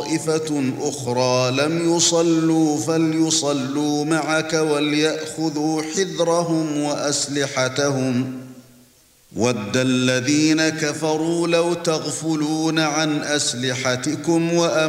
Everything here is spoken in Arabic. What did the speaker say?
طائفة أخرى لم يصلوا فليصلوا معك وليأخذوا حذرهم وأسلحتهم وَدَّ الَّذِينَ كَفَرُوا لَوْ تَغْفُلُونَ عَنْ أَسْلِحَتِكُمْ